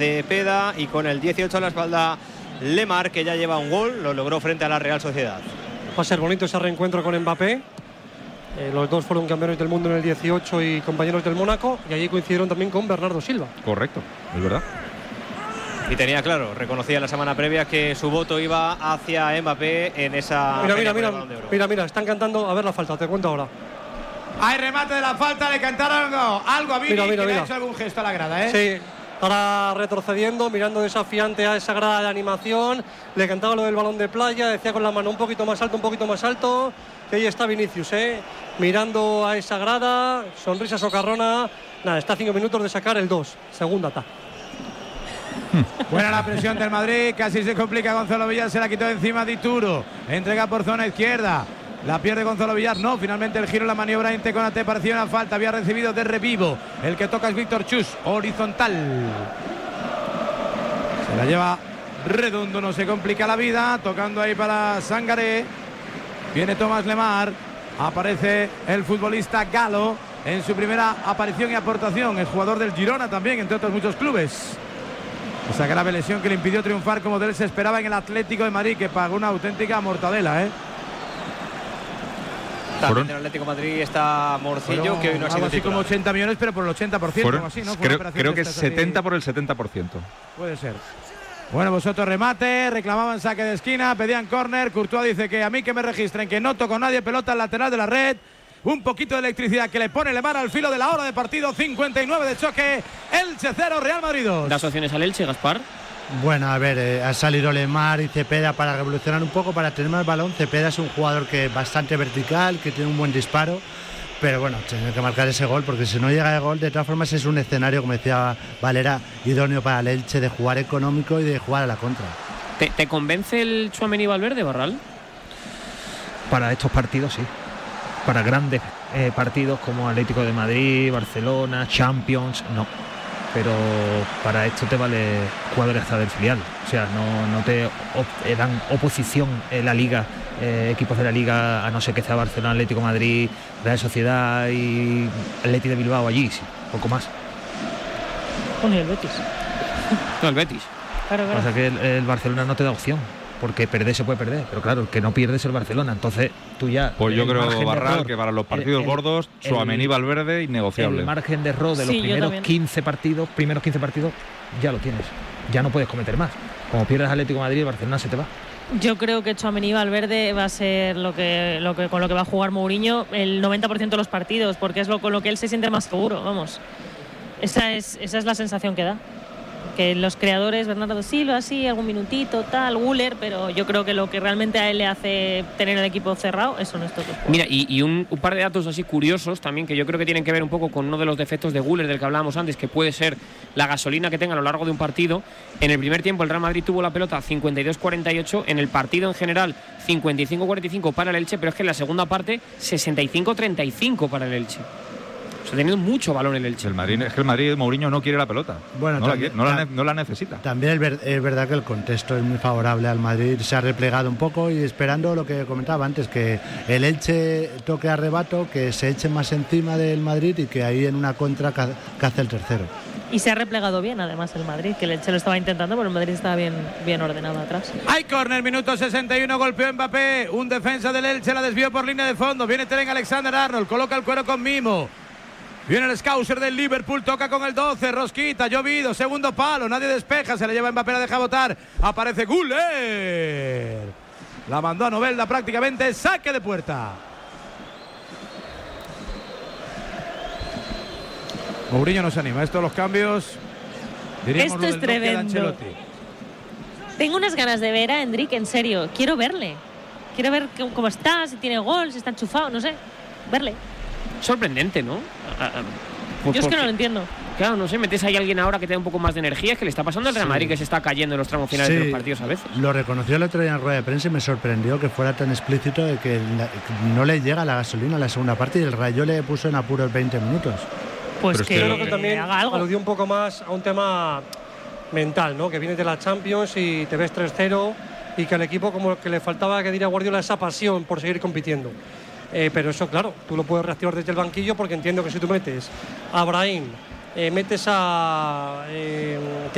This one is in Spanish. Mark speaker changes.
Speaker 1: Cepeda, y con el 18 a la espalda Lemar, que ya lleva un gol, lo logró frente a la Real Sociedad.
Speaker 2: Va a ser bonito ese reencuentro con Mbappé. Los dos fueron campeones del mundo en el 18 y compañeros del Mónaco, y allí coincidieron también con Bernardo Silva.
Speaker 3: Correcto, es verdad.
Speaker 1: Y tenía claro, reconocía la semana previa que su voto iba hacia Mbappé en esa...
Speaker 2: Mira, están cantando. A ver la falta, te cuento ahora.
Speaker 4: Hay remate de la falta, le cantaron algo a Vini, que le ha hecho algún gesto a la grada, ¿eh?
Speaker 2: Sí, ahora retrocediendo, mirando desafiante a esa grada de animación. Le cantaba lo del balón de playa, decía con la mano un poquito más alto. Que ahí está Vinicius, mirando a esa grada, sonrisa socarrona. Nada, está a 5 minutos de sacar el 2, segunda etapa.
Speaker 4: Buena la presión del Madrid, casi se complica Gonzalo Villar, se la quitó encima Dituro, entrega por zona izquierda, la pierde Gonzalo Villar, no, finalmente el giro, la maniobra en Teconate, parecía una falta, había recibido de Revivo, el que toca es Víctor Chus, horizontal, se la lleva Redondo, no se complica la vida, tocando ahí para Sangaré, viene Tomás Lemar, aparece el futbolista Galo en su primera aparición y aportación, es jugador del Girona también, entre otros muchos clubes. Esa grave lesión que le impidió triunfar como de él se esperaba en el Atlético de Madrid, que pagó una auténtica mortadela,
Speaker 1: También en el Atlético de Madrid está Morcillo, que hoy no ha sido
Speaker 4: así como 80 millones, pero por el 80%, algo así, ¿no?
Speaker 3: Creo que es 70 por el 70%.
Speaker 4: Puede ser. Bueno, vosotros remate, reclamaban saque de esquina, pedían córner. Courtois dice que a mí que me registren, que no toco nadie, pelota al lateral de la red. Un poquito de electricidad que le pone Lemar al filo de la hora de partido. 59 de choque, Elche 0, Real Madrid 2.
Speaker 5: ¿Das opciones al Elche, Gaspar?
Speaker 6: Bueno, a ver, ha salido Lemar y Cepeda para revolucionar un poco, para tener más balón. Cepeda es un jugador que es bastante vertical, que tiene un buen disparo, pero bueno, tiene que marcar ese gol, porque si no llega el gol, de todas formas es un escenario, como decía Valera, idóneo para el Elche, de jugar económico y de jugar a la contra.
Speaker 5: ¿Te convence el Tchouaméni Valverde, Barral?
Speaker 7: Para estos partidos sí, para grandes partidos como Atlético de Madrid, Barcelona, Champions, no. Pero para esto te vale jugadores hasta del filial, o sea, no te dan oposición en la liga, equipos de la liga, a no ser que sea Barcelona, Atlético de Madrid, Real Sociedad y Atleti de Bilbao allí, sí, poco más.
Speaker 5: Bueno, y el Betis. No, el Betis.
Speaker 7: Claro. Pasa que el Barcelona no te da opción, porque perder se puede perder, pero claro, el que no pierde es el Barcelona, entonces tú ya...
Speaker 3: Pues yo creo, Barral, que para los partidos gordos, Tchouaméni Valverde, innegociable.
Speaker 7: El margen de error de los primeros 15 partidos, ya lo tienes, ya no puedes cometer más. Como pierdes Atlético de Madrid, el Barcelona se te va.
Speaker 8: Yo creo que Tchouaméni Valverde va a ser con lo que va a jugar Mourinho el 90% de los partidos, porque es con lo que él se siente más seguro, vamos. Esa es la sensación que da. Que los creadores, Bernardo Silva, sí, algún minutito, tal, Güler, pero yo creo que lo que realmente a él le hace tener el equipo cerrado son estos dos.
Speaker 5: Mira, y un par de datos así curiosos también, que yo creo que tienen que ver un poco con uno de los defectos de Güler del que hablábamos antes, que puede ser la gasolina que tenga a lo largo de un partido. En el primer tiempo el Real Madrid tuvo la pelota 52-48, en el partido en general 55-45 para el Elche, pero es que en la segunda parte 65-35 para el Elche. O sea, teniendo mucho balón el Elche.
Speaker 3: Es que el Madrid, Mourinho no quiere la pelota. Bueno, no la necesita.
Speaker 6: También es verdad que el contexto es muy favorable al Madrid. Se ha replegado un poco y esperando lo que comentaba antes, que el Elche toque a rebato, que se eche más encima del Madrid y que ahí en una contra cace el tercero.
Speaker 8: Y se ha replegado bien, además, el Madrid, que el Elche lo estaba intentando, pero el Madrid estaba bien ordenado atrás.
Speaker 4: Hay córner, minuto 61, golpeó Mbappé. Un defensa del Elche la desvió por línea de fondo. Viene Trent Alexander-Arnold, coloca el cuero con mimo. Viene el Scouser del Liverpool, toca con el 12, Rosquita, llovido, segundo palo, nadie despeja, se le lleva Mbappé, la deja botar, aparece Güler, la mandó a Novelda prácticamente, saque de puerta. Mourinho no se anima, esto los cambios,
Speaker 8: esto es tremendo. Tengo unas ganas de ver a Endrick, en serio, quiero verle, quiero ver cómo está, si tiene gol, si está enchufado, no sé, verle.
Speaker 5: Sorprendente, ¿no?
Speaker 8: Yo es que no lo entiendo.
Speaker 5: Claro, no sé, metes ahí a alguien ahora que te da un poco más de energía. Es que le está pasando al Real Madrid, que se está cayendo en los tramos finales de los partidos a veces.
Speaker 6: Lo reconoció el otro día en rueda de prensa y me sorprendió que fuera tan explícito de que no le llega la gasolina en la segunda parte y el Rayo le puso en apuros 20 minutos.
Speaker 2: Pues que creo que también aludió un poco más a un tema mental, ¿no? Que vienes de la Champions y te ves 3-0 y que al equipo como que le faltaba, que diría Guardiola, esa pasión por seguir compitiendo. Pero eso, claro, tú lo puedes reactivar desde el banquillo, porque entiendo que si tú metes a Brahim, metes a